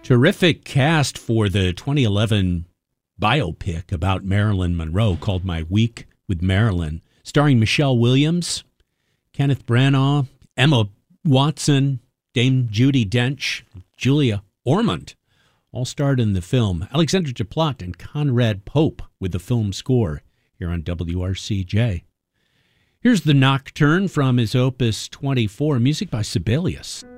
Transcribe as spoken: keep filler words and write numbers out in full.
Terrific cast for the twenty eleven biopic about Marilyn Monroe called My Week with Marilyn, starring Michelle Williams, Kenneth Branagh, Emma Watson, Dame Judi Dench, Julia Ormond, all starred in the film. Alexandra Desplat and Conrad Pope with the film score here on W R C J. Here's the Nocturne from his Opus twenty-four, music by Sibelius.